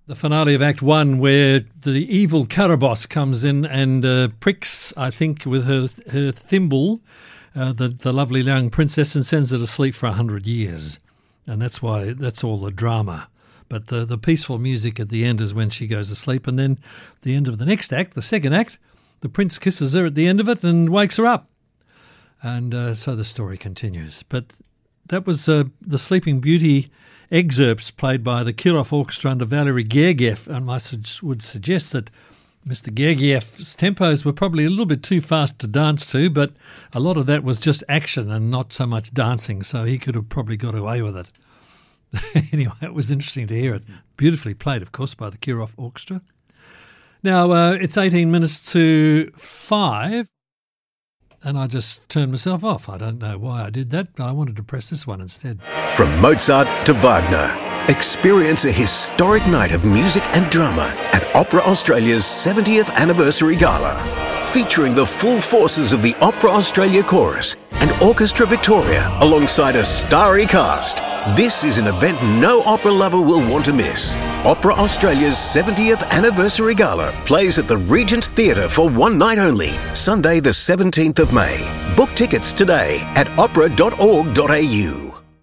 The finale of Act 1, where the evil Caraboss comes in and pricks, I think, with her thimble, the lovely young princess, and sends her to sleep for 100 years. And that's all the drama. But the peaceful music at the end is when she goes to sleep. And then at the end of the next act, the second act, the prince kisses her at the end of it and wakes her up. And so the story continues. But that was the Sleeping Beauty excerpts played by the Kirov Orchestra under Valery Gergiev. And I would suggest that Mr. Gergiev's tempos were probably a little bit too fast to dance to, but a lot of that was just action and not so much dancing, so he could have probably got away with it. Anyway, it was interesting to hear it. Beautifully played, of course, by the Kirov Orchestra. Now, it's 18 minutes to 5, and I just turned myself off. I don't know why I did that, but I wanted to press this one instead. From Mozart to Wagner, experience a historic night of music and drama at Opera Australia's 70th Anniversary Gala. Featuring the full forces of the Opera Australia Chorus and Orchestra Victoria alongside a starry cast. This is an event no opera lover will want to miss. Opera Australia's 70th Anniversary Gala plays at the Regent Theatre for one night only, Sunday the 17th of May. Book tickets today at opera.org.au.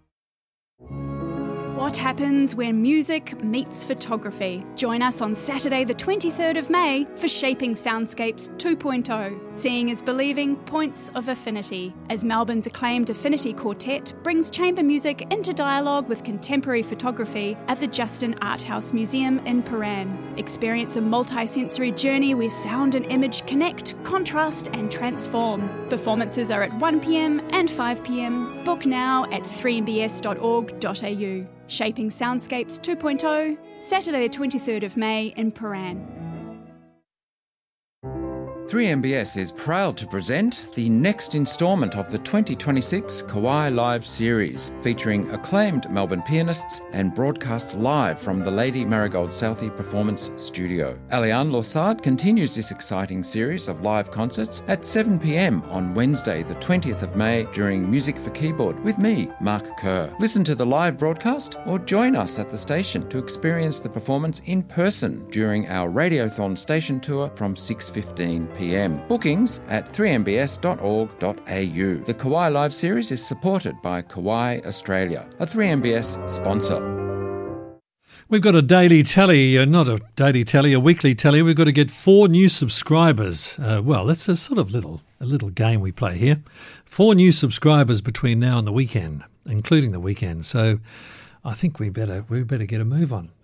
What happens when music meets photography? Join us on Saturday the 23rd of May for Shaping Soundscapes 2.0, Seeing is Believing Points of Affinity, as Melbourne's acclaimed Affinity Quartet brings chamber music into dialogue with contemporary photography at the Justin Art House Museum in Paran. Experience a multi-sensory journey where sound and image connect, contrast and transform. Performances are at 1pm and 5pm. Book now at 3mbs.org.au. Shaping Soundscapes 2.0, Saturday the 23rd of May in Paran. 3MBS is proud to present the next instalment of the 2026 Kawai Live series, featuring acclaimed Melbourne pianists and broadcast live from the Lady Marigold Southey Performance Studio. Aliane Lorsard continues this exciting series of live concerts at 7pm on Wednesday the 20th of May during Music for Keyboard with me, Mark Kerr. Listen to the live broadcast or join us at the station to experience the performance in person during our Radiothon station tour from 6:15pm. Bookings at 3mbs.org.au. The Kawai Live series is supported by Kawai Australia, a 3MBS sponsor. We've got a daily tally, not a daily tally, a weekly tally. We've got to get 4 new subscribers. Well, that's a sort of a little game we play here. 4 new subscribers between now and the weekend, including the weekend. So I think we better get a move on.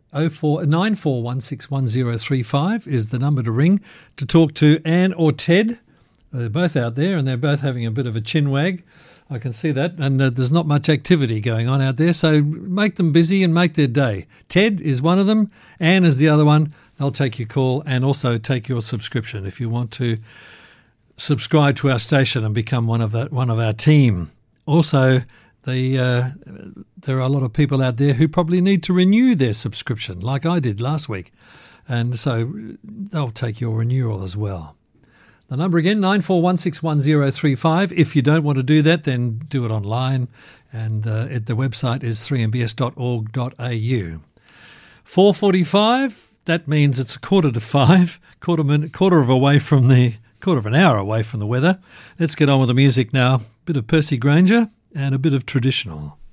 0494161035 is the number to ring to talk to Anne or Ted. They're both out there and they're both having a bit of a chin wag. I can see that. And there's not much activity going on out there, so make them busy and make their day. Ted is one of them. Anne is the other one. They'll take your call and also take your subscription if you want to subscribe to our station and become one of our team. Also, there are a lot of people out there who probably need to renew their subscription, like I did last week. And so they'll take your renewal as well. The number again, 94161035. If you don't want to do that, then do it online. And the website is 3mbs.org.au. 4:45, that means it's 4:45, quarter of an hour away from the weather. Let's get on with the music now. A bit of Percy Grainger and a bit of traditional.